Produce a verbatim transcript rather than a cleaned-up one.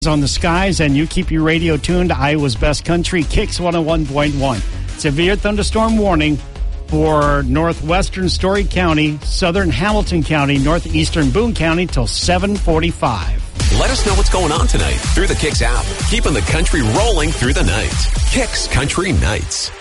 on the skies, and you keep your radio tuned to Iowa's Best Country, Kicks one oh one point one. Severe thunderstorm warning for northwestern Story County, southern Hamilton County, northeastern Boone County till seven forty-five. Let us know what's going on tonight through the Kicks app. Keeping the country rolling through the night. Kicks Country Nights.